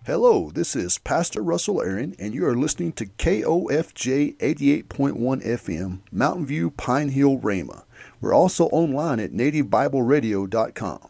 Hello, this is Pastor Russell Aaron, and you are listening to KOFJ 88.1 FM, Mountain View, Pine Hill, Rama. We're also online at nativebibleradio.com.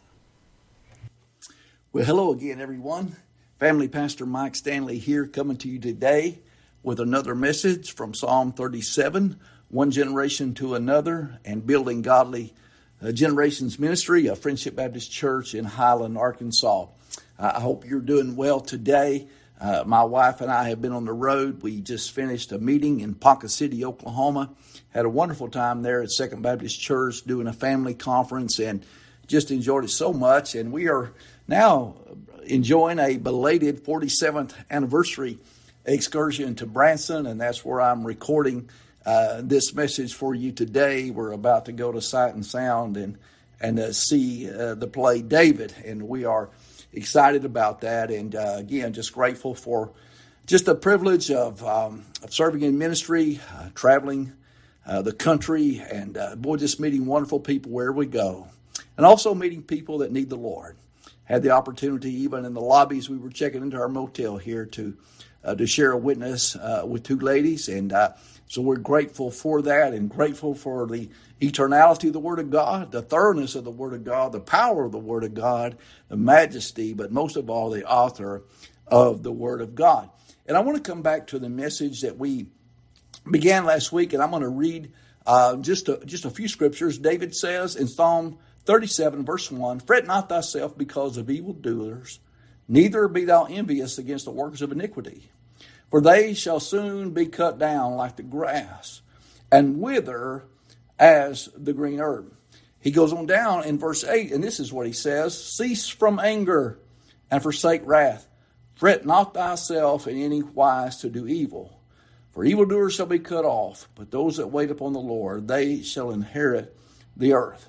Well, hello again, everyone. Family Pastor Mike Stanley here, coming to you today with another message from Psalm 37, One Generation to Another, and Building Godly Generations Ministry of Friendship Baptist Church in Highland, Arkansas. I hope you're doing well today. My wife and I have been on the road. We just finished a meeting in Ponca City, Oklahoma. Had a wonderful time there at Second Baptist Church doing a family conference and just enjoyed it so much. And we are now enjoying a belated 47th anniversary excursion to Branson, and that's where I'm recording this message for you today. We're about to go to Sight and Sound and see the play David, and we are excited about that, and again, just grateful for just the privilege of serving in ministry, traveling the country, and just meeting wonderful people wherever we go, and also meeting people that need the Lord. Had the opportunity, even in the lobbies, we were checking into our motel here to share a witness with two ladies, and so we're grateful for that, and grateful for the eternality of the Word of God, the thoroughness of the Word of God, the power of the Word of God, the majesty, but most of all, the author of the Word of God. And I want to come back to the message that we began last week, and I'm going to read just a few scriptures. David says in Psalm 37, verse 1, "Fret not thyself because of evildoers, neither be thou envious against the workers of iniquity. For they shall soon be cut down like the grass, and wither as the green herb." He goes on down in verse 8, and this is what he says: "Cease from anger, and forsake wrath. Fret not thyself in any wise to do evil. For evildoers shall be cut off, but those that wait upon the Lord, they shall inherit the earth."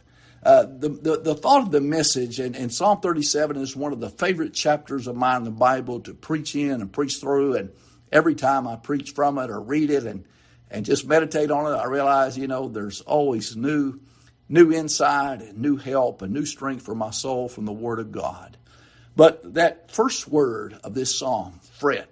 The thought of the message, and Psalm 37 is one of the favorite chapters of mine in the Bible to preach in and preach through, and every time I preach from it or read it and just meditate on it, I realize, there's always new insight and new help and new strength for my soul from the Word of God. But that first word of this psalm, fret.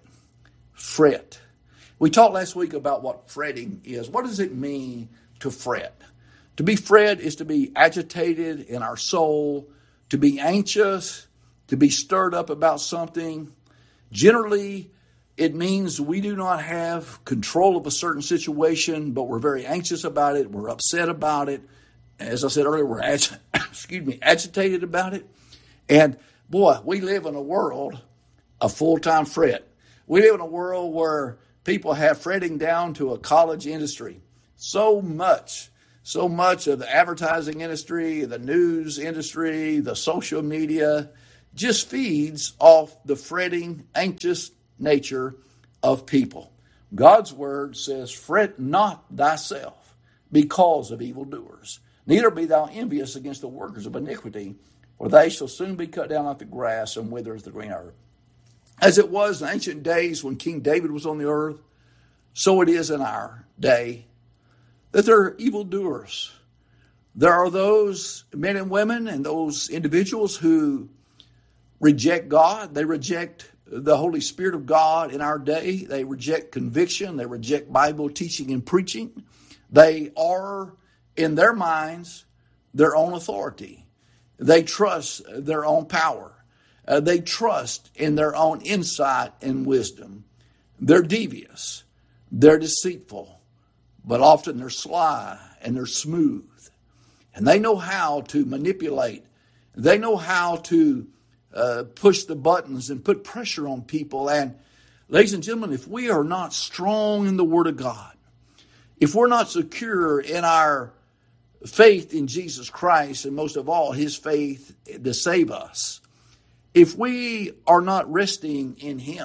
We talked last week about what fretting is. What does it mean to fret? To be fret is to be agitated in our soul, to be anxious, to be stirred up about something. Generally, it means we do not have control of a certain situation, but we're very anxious about it. We're upset about it. As I said earlier, we're agitated about it. And boy, we live in a world of full-time fret. We live in a world where people have fretting down to a college industry. So much of the advertising industry, the news industry, the social media just feeds off the fretting, anxious nature of people. God's word says, "Fret not thyself because of evildoers, neither be thou envious against the workers of iniquity, for they shall soon be cut down like the grass and wither as the green herb." As it was in ancient days when King David was on the earth, so it is in our day that there are evildoers. There are those men and women and those individuals who reject God. They reject the Holy Spirit of God in our day. They reject conviction. They reject Bible teaching and preaching. They are, in their minds, their own authority. They trust their own power. They trust in their own insight and wisdom. They're devious. They're deceitful. But often they're sly and they're smooth. And they know how to manipulate. They know how to push the buttons and put pressure on people. And ladies and gentlemen, if we are not strong in the Word of God, if we're not secure in our faith in Jesus Christ, and most of all, His faith to save us, if we are not resting in Him,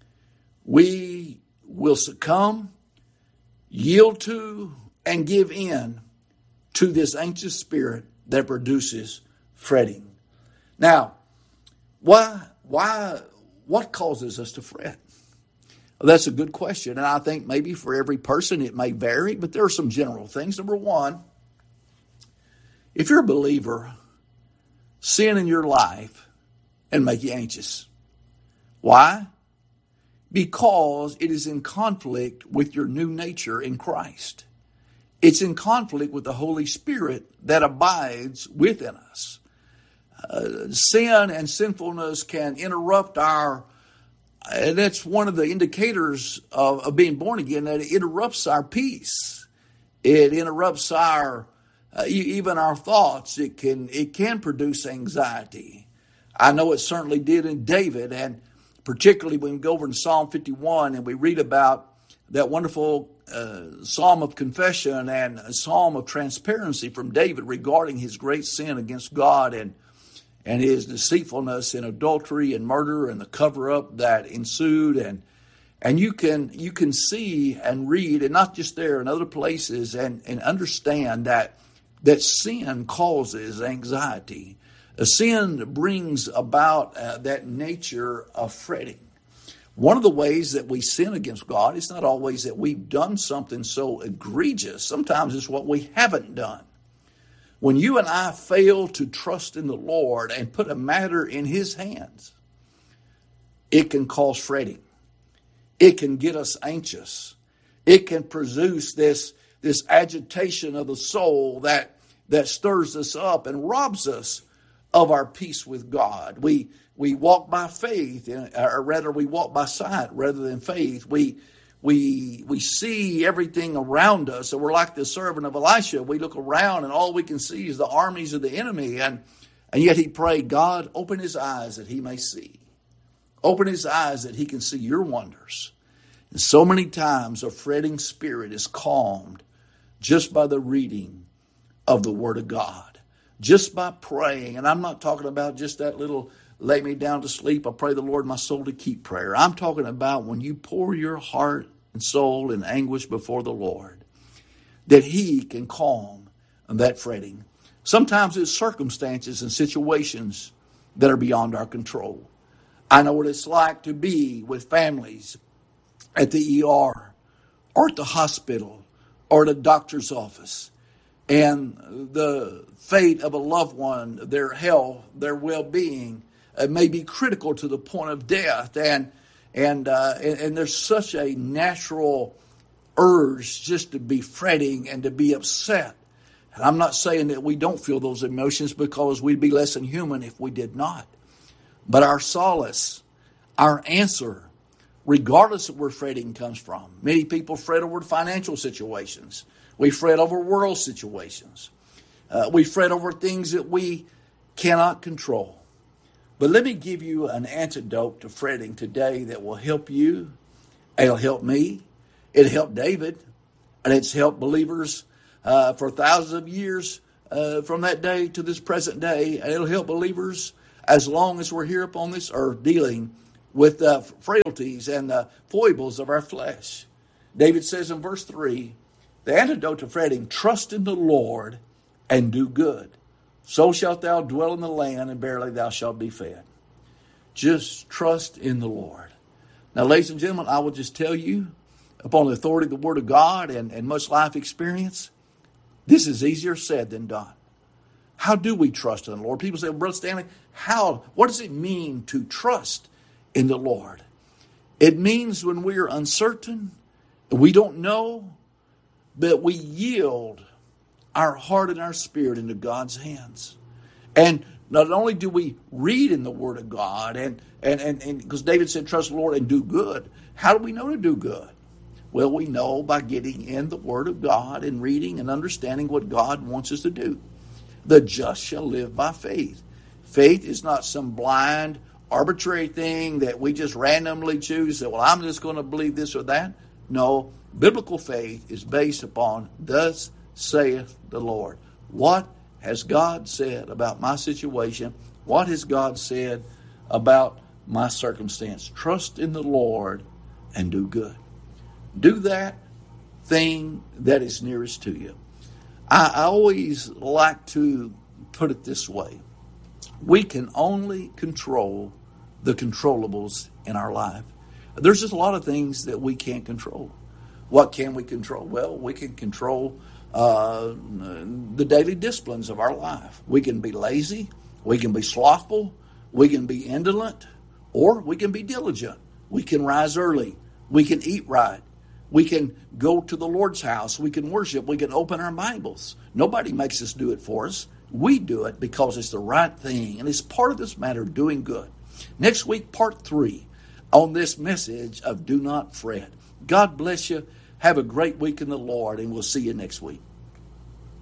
we will succumb, yield to, and give in to this anxious spirit that produces fretting. Now, what causes us to fret? Well, that's a good question, and I think maybe for every person it may vary, but there are some general things. Number one, if you're a believer, sin in your life and make you anxious. Why? Because it is in conflict with your new nature in Christ. It's in conflict with the Holy Spirit that abides within us. Sin and sinfulness can interrupt and that's one of the indicators of being born again, that it interrupts our peace. It interrupts even our thoughts. It can produce anxiety. I know it certainly did in David, and particularly when we go over in Psalm 51 and we read about that wonderful psalm of confession and a psalm of transparency from David regarding his great sin against God and his deceitfulness in adultery and murder and the cover-up that ensued. And you can see and read, and not just there, in other places, and understand that sin causes anxiety. Sin brings about that nature of fretting. One of the ways that we sin against God, it's not always that we've done something so egregious. Sometimes it's what we haven't done. When you and I fail to trust in the Lord and put a matter in His hands, it can cause fretting. It can get us anxious. It can produce this agitation of the soul that stirs us up and robs us of our peace with God. We walk by faith, or rather we walk by sight rather than faith. We see everything around us, and we're like the servant of Elisha. We look around and all we can see is the armies of the enemy, and yet he prayed, God, open his eyes that he may see. Open his eyes that he can see your wonders. And so many times a fretting spirit is calmed just by the reading of the Word of God, just by praying. And I'm not talking about just that little lay me down to sleep, I pray the Lord my soul to keep prayer. I'm talking about when you pour your heart and soul in anguish before the Lord, that He can calm that fretting. Sometimes it's circumstances and situations that are beyond our control. I know what it's like to be with families at the ER or at the hospital or at a doctor's office, and the fate of a loved one, their health, their well-being, may be critical to the point of death, and there's such a natural urge just to be fretting and to be upset. And I'm not saying that we don't feel those emotions, because we'd be less than human if we did not. But our solace, our answer, regardless of where fretting comes from. Many people fret over financial situations. We fret over world situations. We fret over things that we cannot control. But let me give you an antidote to fretting today that will help you. It'll help me. It helped David. And it's helped believers for thousands of years from that day to this present day. And it'll help believers as long as we're here upon this earth dealing with the frailties and the foibles of our flesh. David says in verse 3, the antidote to fretting, trust in the Lord and do good. So shalt thou dwell in the land, and verily thou shalt be fed. Just trust in the Lord. Now, ladies and gentlemen, I will just tell you, upon the authority of the Word of God and much life experience, this is easier said than done. How do we trust in the Lord? People say, well, Brother Stanley, what does it mean to trust in the Lord? It means when we are uncertain, we don't know, but we yield our heart and our spirit into God's hands. And not only do we read in the Word of God, and because David said, trust the Lord and do good. How do we know to do good? Well, we know by getting in the Word of God and reading and understanding what God wants us to do. The just shall live by faith. Faith is not some blind, arbitrary thing that we just randomly choose that, well, I'm just going to believe this or that. No, biblical faith is based upon thus saith the Lord. What has God said about my situation? What has God said about my circumstance? Trust in the Lord and do good. Do that thing that is nearest to you. I always like to put it this way. We can only control the controllables in our life. There's just a lot of things that we can't control. What can we control? Well, we can control the daily disciplines of our life. We can be lazy. We can be slothful. We can be indolent. Or we can be diligent. We can rise early. We can eat right. We can go to the Lord's house. We can worship. We can open our Bibles. Nobody makes us do it for us. We do it because it's the right thing. And it's part of this matter of doing good. Next week, part 3 on this message of do not fret. God bless you. Have a great week in the Lord, and we'll see you next week.